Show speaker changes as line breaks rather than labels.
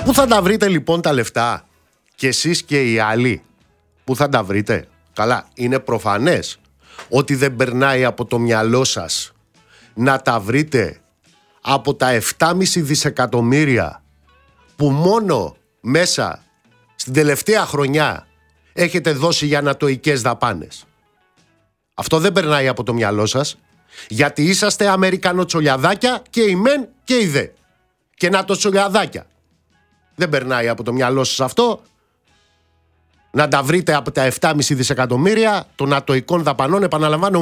Πού θα τα βρείτε λοιπόν τα λεφτά? Και εσείς και οι άλλοι. Πού θα τα βρείτε? Καλά, είναι προφανές ότι δεν περνάει από το μυαλό σας να τα βρείτε από τα 7,5 δισεκατομμύρια που μόνο μέσα στην τελευταία χρονιά έχετε δώσει για ανατοικές δαπάνες. Αυτό δεν περνάει από το μυαλό σας, γιατί είσαστε Αμερικανοτσολιαδάκια και η μεν και η δε. Και να το τσολιαδάκια. Δεν περνάει από το μυαλό σας αυτό, να τα βρείτε από τα 7,5 δισεκατομμύρια των ατοικών δαπανών, επαναλαμβάνω,